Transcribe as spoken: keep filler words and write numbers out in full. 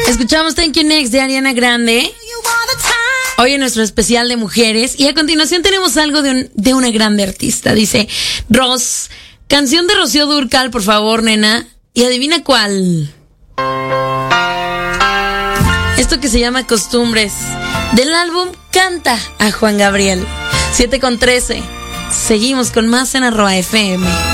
Escuchamos Thank You Next de Ariana Grande. Hoy en nuestro especial de mujeres. Y a continuación tenemos algo de, un, de una grande artista. Dice Ros, canción de Rocío Dúrcal, por favor, nena. Y adivina cuál. Esto que se llama Costumbres, del álbum Canta a Juan Gabriel. siete con trece. Seguimos con más en arroba F M.